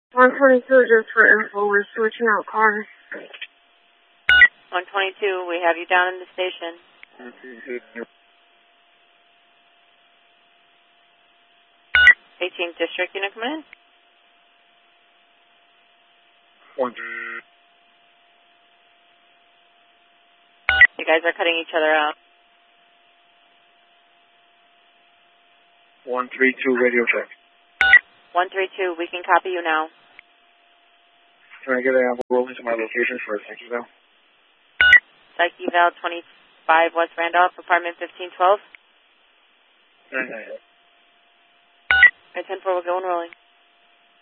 122, just for info, we're switching out cars. 122, we have you down in the station. 18th District, unit coming in? 1. You guys are cutting each other out. 132, radio check. 132, we can copy you now. Can I get a roll into my location for a psych eval? Psych eval 25 West Randolph, apartment 1512. 998. Alright, 10-4, we're going rolling.